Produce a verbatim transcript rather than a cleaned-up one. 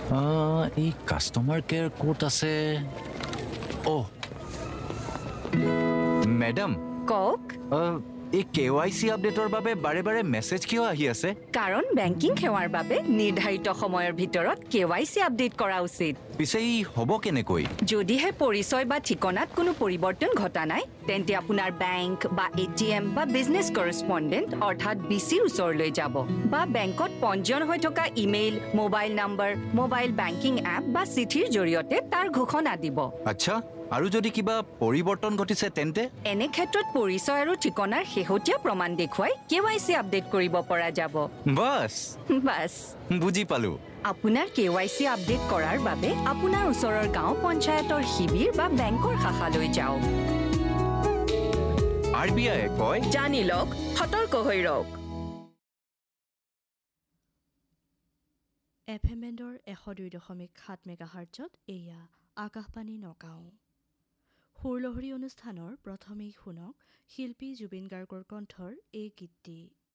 এই customer care ক'ত আছে? অ' মেডাম কওক। এই কে ৱাই চি আপডেটৰ বাবে বাৰে বাৰে মেছেজ কিয় আহি আছে? কাৰণ বেংকিং সেৱাৰ বাবে নিৰ্ধাৰিত সময়ৰ ভিতৰত কে ৱাই চি আপডেট কৰা উচিত। পিছে ই হ'ব কেনেকৈ? যদিহে পৰিচয় বা ঠিকনাত কোনো পৰিৱৰ্তন ঘটা নাই তেন্তে আপোনাৰ বেংক বা এ টি এম বা বিজনেছ কৰেছপণ্ডেণ্ট অৰ্থাৎ বি চিৰ ওচৰলৈ যাব বা বেংকত পঞ্জীয়ন হৈ থকা email, mobile number, mobile banking app বা চিঠিৰ জৰিয়তে তাৰ ঘোষণা দিব। আচ্ছা, আৰু যদি কিবা পৰিৱৰ্তন ঘটিছে তেন্তে? এনে ক্ষেত্ৰত পৰিচয় আৰু ঠিকনাৰ শেহতীয়া প্ৰমাণ দেখুৱাই কে ৱাই চি আপডেট কৰিব পৰা যাব। বাছ বাছ বুজি পালো। আপোনাৰ কে ৱাই চি আপডেট কৰাৰ বাবে আপোনাৰ ওচৰৰ গাঁও পঞ্চায়তৰ শিবিৰ বা বেংকৰ শাখালৈ যাওক। আৰ বি আই কয়, জানি লওক, সতৰ্ক হৈ ৰওক। এফ এম বেণ্ডৰ এশ দুই দশমিক সাত মেগাহাৰ্টছত এয়া আকাশবাণী নগাঁও। সুৰলহৰী অনুষ্ঠানৰ প্ৰথমেই শুনক শিল্পী জুবিন গাৰ্গৰ কণ্ঠৰ এই গীতটি।